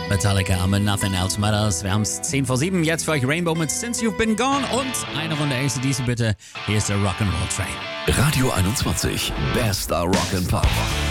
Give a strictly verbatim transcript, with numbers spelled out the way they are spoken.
Metallica mit Nothing Else Matters. Wir haben es zehn vor sieben. Jetzt für euch Rainbow mit Since You've Been Gone und eine Runde A C D C bitte. Hier ist der Rock'n'Roll Train. Radio einundzwanzig, Bester Rock'n'Pop.